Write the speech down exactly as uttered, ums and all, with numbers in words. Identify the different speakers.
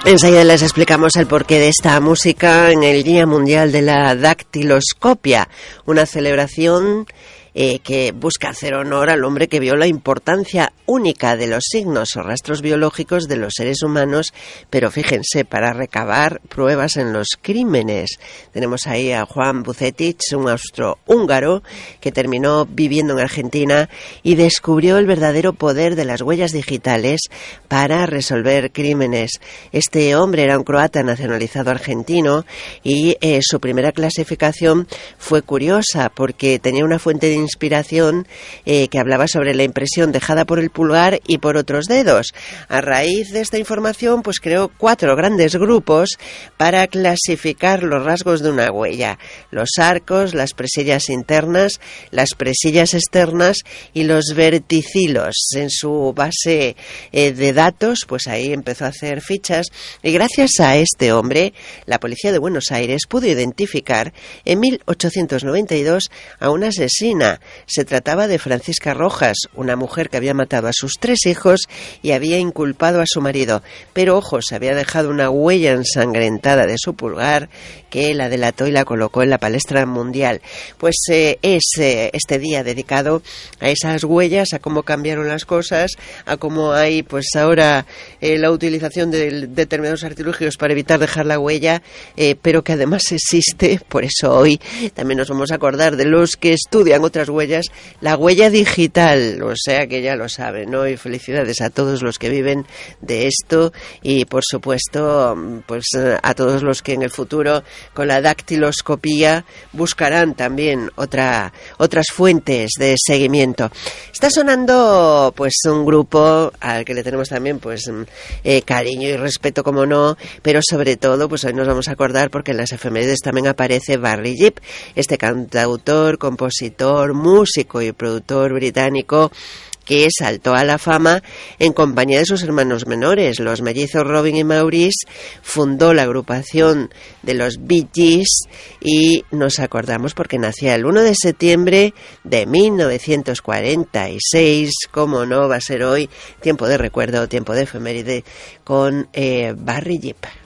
Speaker 1: Enseguida les explicamos el porqué de esta música en el Día Mundial de la Dactiloscopia, una celebración Eh, que busca hacer honor al hombre que vio la importancia única de los signos o rastros biológicos de los seres humanos, pero fíjense, para recabar pruebas en los crímenes. Tenemos ahí a Juan Vucetich, un austrohúngaro que terminó viviendo en Argentina y descubrió el verdadero poder de las huellas digitales para resolver crímenes. Este hombre era un croata nacionalizado argentino y eh, su primera clasificación fue curiosa porque tenía una fuente de inspiración eh, que hablaba sobre la impresión dejada por el pulgar y por otros dedos. A raíz de esta información, pues creó cuatro grandes grupos para clasificar los rasgos de una huella: los arcos, las presillas internas, las presillas externas y los verticilos. En su base eh, de datos, pues ahí empezó a hacer fichas y gracias a este hombre, la policía de Buenos Aires pudo identificar en mil ochocientos noventa y dos a una asesina. Se trataba de Francisca Rojas, una mujer que había matado a sus tres hijos y había inculpado a su marido. Pero, ojo, se había dejado una huella ensangrentada de su pulgar que la delató y la colocó en la palestra mundial. Pues eh, es eh, este día dedicado a esas huellas, a cómo cambiaron las cosas, a cómo hay pues ahora eh, la utilización de determinados artilugios para evitar dejar la huella, eh, pero que además existe. Por eso hoy también nos vamos a acordar de los que estudian otras huellas, la huella digital, o sea que ya lo saben, ¿no? Y felicidades a todos los que viven de esto y por supuesto pues a todos los que en el futuro con la dactiloscopía buscarán también otra, otras fuentes de seguimiento. Está sonando pues un grupo al que le tenemos también pues eh, cariño y respeto, como no, pero sobre todo pues hoy nos vamos a acordar porque en las efemérides también aparece Barry Gibb, este cantautor, compositor, músico y productor británico que saltó a la fama en compañía de sus hermanos menores, los mellizos Robin y Maurice. Fundó la agrupación de los Bee Gees y nos acordamos porque nacía el uno de septiembre de mil novecientos cuarenta y seis, como no va a ser hoy, tiempo de recuerdo, tiempo de efeméride con eh, Barry Gibb.